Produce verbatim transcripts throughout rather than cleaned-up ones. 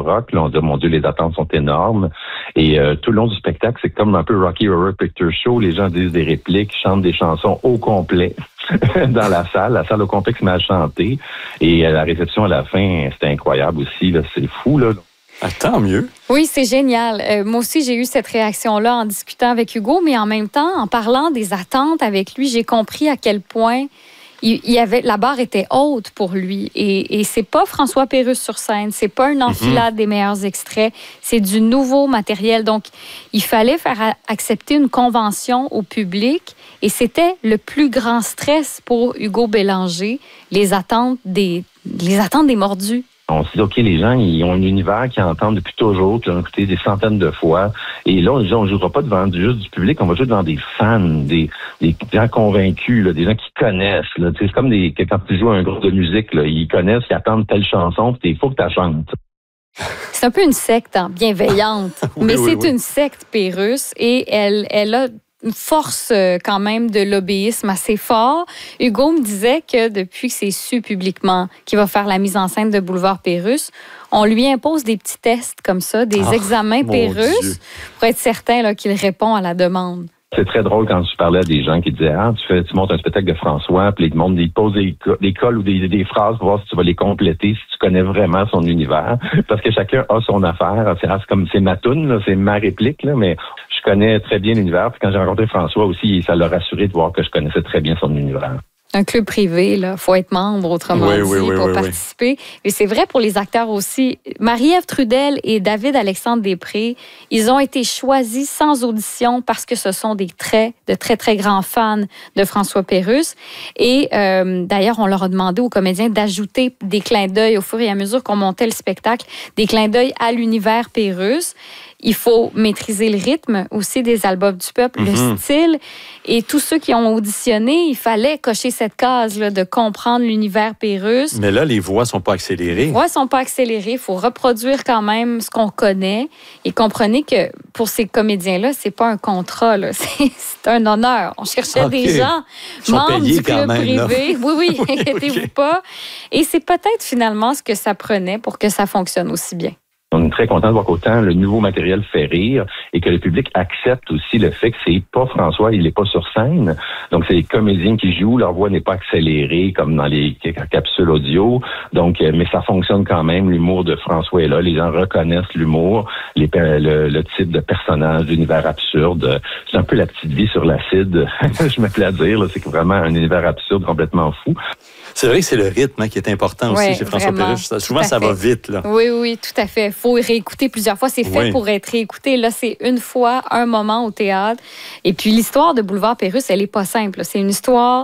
rock. Là, on dit, mon Dieu, les attentes sont énormes. Et euh, tout le long du spectacle, c'est comme un peu Rocky Horror Picture Show. Les gens disent des répliques, chantent des chansons au complet dans la salle. La salle au complet se met à chanter. Et euh, la réception à la fin, c'était incroyable aussi. Là, c'est fou, là. Ah, tant mieux. Oui, c'est génial. Euh, moi aussi, j'ai eu cette réaction-là en discutant avec Hugo, mais en même temps, en parlant des attentes avec lui, j'ai compris à quel point il, il avait, la barre était haute pour lui. Et, et c'est pas François Pérusse sur scène, c'est pas une enfilade mm-hmm. des meilleurs extraits, c'est du nouveau matériel. Donc, il fallait faire accepter une convention au public et c'était le plus grand stress pour Hugo Bélanger, les attentes des, les attentes des mordus. On se dit, OK, les gens, ils ont un univers qu'ils entendent depuis toujours, qu'ils ont écouté des centaines de fois. Et là, on ne jouera pas devant juste du public, on va jouer devant des fans, des, des gens convaincus, là, des gens qui connaissent. Là. C'est comme des, quand tu joues à un groupe de musique, là, ils connaissent, ils attendent telle chanson, puis il faut que tu la chantes. C'est un peu une secte hein, bienveillante, oui, mais oui, c'est oui. une secte Pérusse et elle, elle a une force quand même de lobbyisme assez fort. Hugo me disait que depuis que c'est su publiquement qu'il va faire la mise en scène de Boulevard Pérusse, on lui impose des petits tests comme ça, des oh, examens Pérusse, pour être certain là, qu'il répond à la demande. C'est très drôle quand tu parlais à des gens qui disaient « Ah, tu fais, tu montes un spectacle de François, puis ils te montrent, ils te posent des, des cols ou des, des phrases pour voir si tu vas les compléter, si tu connais vraiment son univers. » Parce que chacun a son affaire. C'est, c'est comme, c'est ma toune, là, c'est ma réplique, là, mais je connais très bien l'univers. Puis quand j'ai rencontré François aussi, ça l'a rassuré de voir que je connaissais très bien son univers. Un club privé, là, faut être membre, autrement oui, dit, oui, oui, pour oui, participer. Oui. Et c'est vrai pour les acteurs aussi. Marie-Ève Trudel et David-Alexandre Després, ils ont été choisis sans audition parce que ce sont des très, de très, très grands fans de François Pérusse. Et euh, d'ailleurs, on leur a demandé aux comédiens d'ajouter des clins d'œil au fur et à mesure qu'on montait le spectacle, des clins d'œil à l'univers Pérusse. Il faut maîtriser le rythme aussi des albums du peuple, mm-hmm. le style. Et tous ceux qui ont auditionné, il fallait cocher cette case-là de comprendre l'univers Pérusse. Mais là, les voix sont pas accélérées. Les voix sont pas accélérées. Il faut reproduire quand même ce qu'on connaît. Et comprenez que pour ces comédiens-là, c'est pas un contrat, là. C'est, c'est un honneur. On cherchait okay. des gens membres du club même, privé. Là. Oui, oui, oui inquiétez-vous okay. pas. Et c'est peut-être finalement ce que ça prenait pour que ça fonctionne aussi bien. On est très content de voir qu'autant le nouveau matériel fait rire et que le public accepte aussi le fait que c'est pas François, il est pas sur scène. Donc, c'est les comédiens qui jouent, leur voix n'est pas accélérée comme dans les capsules audio. Donc, mais ça fonctionne quand même. L'humour de François est là. Les gens reconnaissent l'humour, les, le, le type de personnage, l'univers absurde. C'est un peu la petite vie sur l'acide. Je me plais à dire, là, c'est vraiment un univers absurde complètement fou. C'est vrai que c'est le rythme hein, qui est important aussi oui, chez François Pérusse. Souvent, ça va vite. Là. Oui, oui, tout à fait. Il faut réécouter plusieurs fois. C'est fait oui. pour être réécouté. Là, c'est une fois, un moment au théâtre. Et puis, l'histoire de Boulevard Pérusse, elle n'est pas simple. C'est une histoire...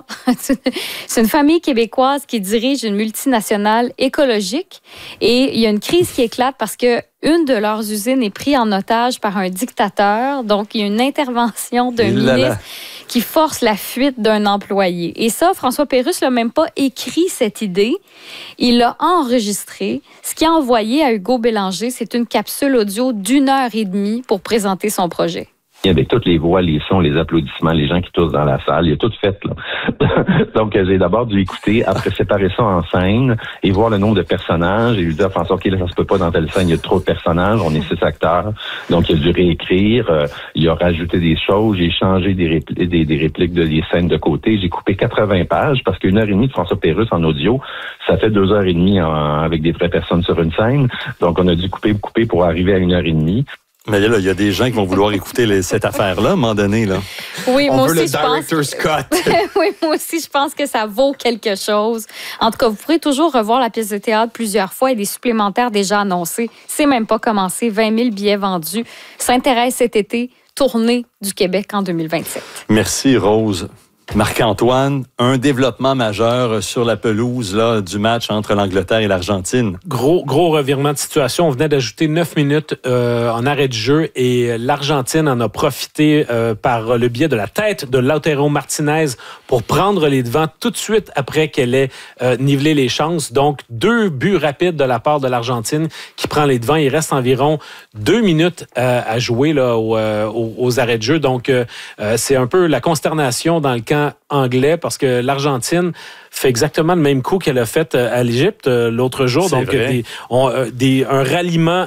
c'est une famille québécoise qui dirige une multinationale écologique. Et il y a une crise qui éclate parce que une de leurs usines est prise en otage par un dictateur. Donc, il y a une intervention d'un ministre qui force la fuite d'un employé. Et ça, François Pérusse n'a même pas écrit cette idée. Il l'a enregistrée. Ce qu'il a envoyé à Hugo Bélanger, c'est une capsule audio d'une heure et demie pour présenter son projet. Avec toutes les voix, les sons, les applaudissements, les gens qui toussent dans la salle, il y a tout fait, là. Donc, j'ai d'abord dû écouter, après séparer ça en scène et voir le nombre de personnages et lui dire à François, OK, là, ça se peut pas dans telle scène, il y a trop de personnages, on est six acteurs. Donc, il a dû réécrire, euh, il a rajouté des choses, j'ai changé des, répli- des, des répliques de des scènes de côté, j'ai coupé quatre-vingts pages parce qu'une heure et demie de François Pérusse en audio, ça fait deux heures et demie en, avec des vraies personnes sur une scène. Donc, on a dû couper, couper pour arriver à une heure et demie. Mais là, il y a des gens qui vont vouloir écouter les, cette affaire-là à un moment donné. Là. Oui, On moi veut aussi, le je pense director's que... cut. Oui, moi aussi, je pense que ça vaut quelque chose. En tout cas, vous pourrez toujours revoir la pièce de théâtre plusieurs fois et des supplémentaires déjà annoncés. C'est même pas commencé. vingt mille billets vendus. S'intéresse cet été. Tournée du Québec en deux mille vingt-sept. Merci, Rose. Marc-Antoine, un développement majeur sur la pelouse là, du match entre l'Angleterre et l'Argentine. Gros, gros revirement de situation. On venait d'ajouter neuf minutes euh, en arrêt de jeu et l'Argentine en a profité euh, par le biais de la tête de Lautaro Martinez pour prendre les devants tout de suite après qu'elle ait euh, nivelé les chances. Donc, deux buts rapides de la part de l'Argentine qui prend les devants. Il reste environ deux minutes euh, à jouer là, aux, euh, aux, aux arrêts de jeu. Donc, euh, c'est un peu la consternation dans le camp anglais parce que l'Argentine fait exactement le même coup qu'elle a fait à l'Égypte l'autre jour. C'est Donc, des, on, des, un ralliement